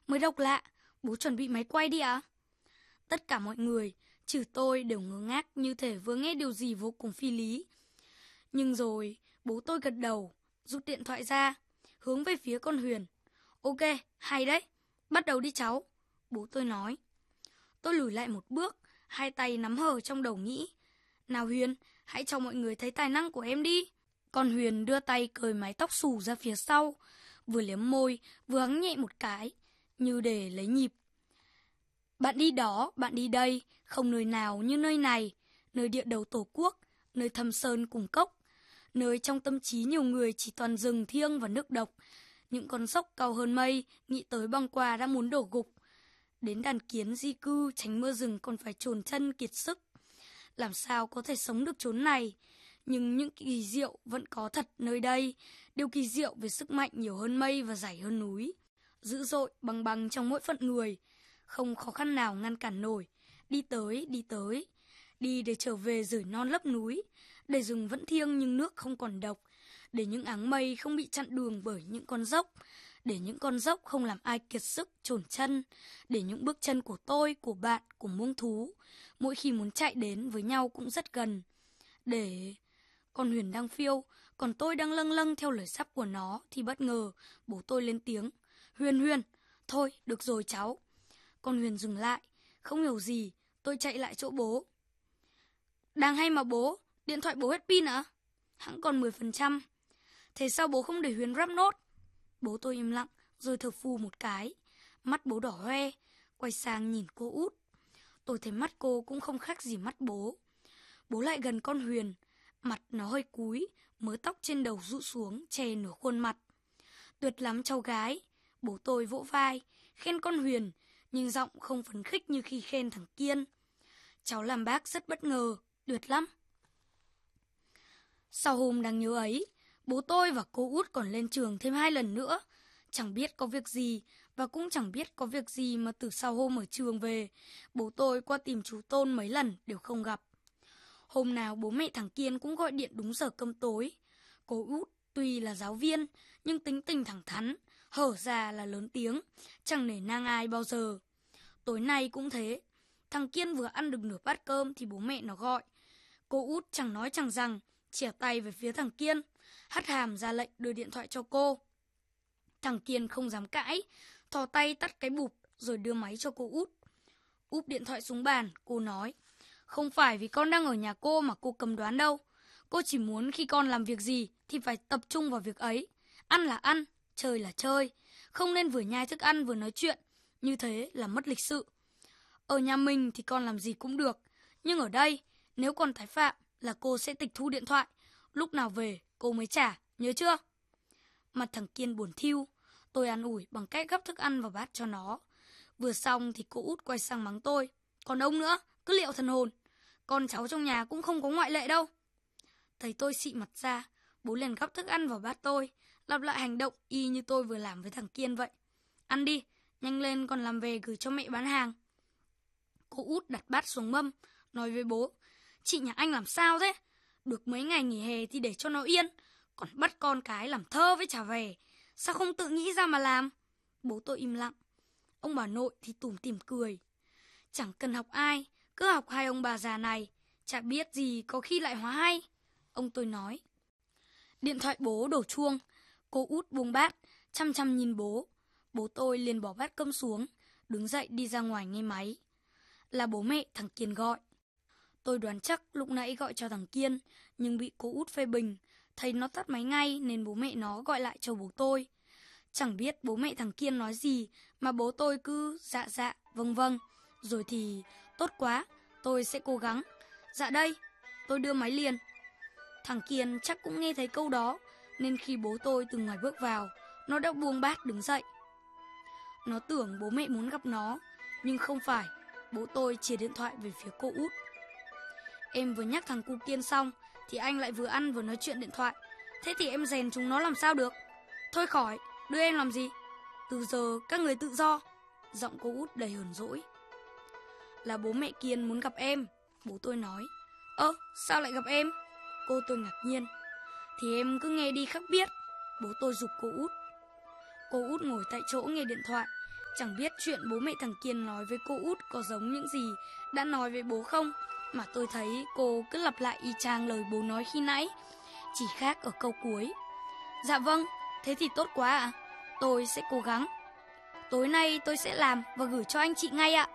Mới độc lạ, bố chuẩn bị máy quay đi ạ. Tất cả mọi người, trừ tôi đều ngơ ngác như thể vừa nghe điều gì vô cùng phi lý. Nhưng rồi, bố tôi gật đầu, rút điện thoại ra, hướng về phía con Huyền. Ok, hay đấy, bắt đầu đi cháu, bố tôi nói. Tôi lùi lại một bước, hai tay nắm hờ trong đầu nghĩ. Nào Huyền, hãy cho mọi người thấy tài năng của em đi. Con Huyền đưa tay cởi mái tóc xù ra phía sau, vừa liếm môi, vừa hắng nhẹ một cái, như để lấy nhịp. Bạn đi đó, bạn đi đây, không nơi nào như nơi này, nơi địa đầu tổ quốc, nơi thâm sơn cùng cốc, nơi trong tâm trí nhiều người chỉ toàn rừng thiêng và nước độc. Những con dốc cao hơn mây, nghĩ tới băng qua đã muốn đổ gục. Đến đàn kiến di cư tránh mưa rừng còn phải chồn chân kiệt sức. Làm sao có thể sống được chốn này? Nhưng những kỳ diệu vẫn có thật nơi đây. Điều kỳ diệu về sức mạnh nhiều hơn mây và dày hơn núi. Dữ dội bằng bằng trong mỗi phận người. Không khó khăn nào ngăn cản nổi. Đi tới, đi tới. Đi để trở về rời non lấp núi. Để rừng vẫn thiêng nhưng nước không còn độc. Để những áng mây không bị chặn đường bởi những con dốc. Để những con dốc không làm ai kiệt sức, chồn chân. Để những bước chân của tôi, của bạn, của muông thú, mỗi khi muốn chạy đến với nhau cũng rất gần. Để... Con Huyền đang phiêu, còn tôi đang lâng lâng theo lời sắp của nó, thì bất ngờ, bố tôi lên tiếng. Huyền, Huyền, thôi, được rồi cháu. Con Huyền dừng lại, không hiểu gì, tôi chạy lại chỗ bố. Đang hay mà bố, điện thoại bố hết pin ạ? Hẵng còn 10%. Thế sao bố không để Huyền rap nốt? Bố tôi im lặng, rồi thở phù một cái. Mắt bố đỏ hoe, quay sang nhìn cô út. Tôi thấy mắt cô cũng không khác gì mắt bố. Bố lại gần con Huyền, mặt nó hơi cúi, mớ tóc trên đầu rũ xuống, che nửa khuôn mặt. Tuyệt lắm cháu gái. Bố tôi vỗ vai, khen con Huyền, nhưng giọng không phấn khích như khi khen thằng Kiên. Cháu làm bác rất bất ngờ, tuyệt lắm. Sau hôm đáng nhớ ấy, bố tôi và cô út còn lên trường thêm 2 lần nữa. Chẳng biết có việc gì, và cũng chẳng biết có việc gì mà từ sau hôm ở trường về, bố tôi qua tìm chú Tôn mấy lần đều không gặp. Hôm nào bố mẹ thằng Kiên cũng gọi điện đúng giờ cơm tối. Cô út tuy là giáo viên, nhưng tính tình thẳng thắn, hở ra là lớn tiếng, chẳng nể nang ai bao giờ. Tối nay cũng thế, thằng Kiên vừa ăn được nửa bát cơm thì bố mẹ nó gọi. Cô út chẳng nói chẳng rằng, chìa tay về phía thằng Kiên, hất hàm ra lệnh đưa điện thoại cho cô. Thằng Kiên không dám cãi, thò tay tắt cái bụp rồi đưa máy cho cô út. Úp điện thoại xuống bàn, cô nói. Không phải vì con đang ở nhà cô mà cô cầm đoán đâu. Cô chỉ muốn khi con làm việc gì thì phải tập trung vào việc ấy. Ăn là ăn, chơi là chơi. Không nên vừa nhai thức ăn vừa nói chuyện. Như thế là mất lịch sự. Ở nhà mình thì con làm gì cũng được. Nhưng ở đây, nếu con tái phạm là cô sẽ tịch thu điện thoại. Lúc nào về cô mới trả, nhớ chưa? Mặt thằng Kiên buồn thiu. Tôi an ủi bằng cách gắp thức ăn vào bát cho nó. Vừa xong thì cô út quay sang mắng tôi. Còn ông nữa, cứ liệu thần hồn. Con cháu trong nhà cũng không có ngoại lệ đâu. Thấy tôi xị mặt ra, bố liền gắp thức ăn vào bát tôi, lặp lại hành động y như tôi vừa làm với thằng Kiên vậy. Ăn đi, nhanh lên còn làm về gửi cho mẹ bán hàng. Cô út đặt bát xuống mâm, nói với bố. Chị nhà anh làm sao thế? Được mấy ngày nghỉ hè thì để cho nó yên, còn bắt con cái làm thơ với chả về. Sao không tự nghĩ ra mà làm? Bố tôi im lặng. Ông bà nội thì tủm tỉm cười. Chẳng cần học ai, cứ học hai ông bà già này, chả biết gì có khi lại hóa hay. Ông tôi nói. Điện thoại bố đổ chuông. Cô út buông bát, chăm chăm nhìn bố. Bố tôi liền bỏ bát cơm xuống, đứng dậy đi ra ngoài nghe máy. Là bố mẹ thằng Kiên gọi. Tôi đoán chắc lúc nãy gọi cho thằng Kiên, nhưng bị cô út phê bình. Thấy nó tắt máy ngay nên bố mẹ nó gọi lại cho bố tôi. Chẳng biết bố mẹ thằng Kiên nói gì mà bố tôi cứ dạ dạ, vâng vâng. Rồi thì, tốt quá, tôi sẽ cố gắng. Dạ đây, tôi đưa máy liền. Thằng Kiên chắc cũng nghe thấy câu đó, nên khi bố tôi từ ngoài bước vào, nó đã buông bát đứng dậy. Nó tưởng bố mẹ muốn gặp nó, nhưng không phải. Bố tôi chìa điện thoại về phía cô út. Em vừa nhắc thằng cu Kiên xong, thì anh lại vừa ăn vừa nói chuyện điện thoại. Thế thì em rèn chúng nó làm sao được? Thôi khỏi, đưa em làm gì? Từ giờ các người tự do. Giọng cô út đầy hờn dỗi. Là bố mẹ Kiên muốn gặp em, bố tôi nói. Sao lại gặp em? Cô tôi ngạc nhiên. Thì em cứ nghe đi khắc biết, bố tôi giục cô út. Cô út ngồi tại chỗ nghe điện thoại, Chẳng biết chuyện bố mẹ thằng Kiên nói với cô út có giống những gì đã nói với bố không, mà tôi thấy cô cứ lặp lại y chang lời bố nói khi nãy, chỉ khác ở câu cuối. Dạ vâng, thế thì tốt quá ạ. Tôi sẽ cố gắng. Tối nay tôi sẽ làm và gửi cho anh chị ngay ạ.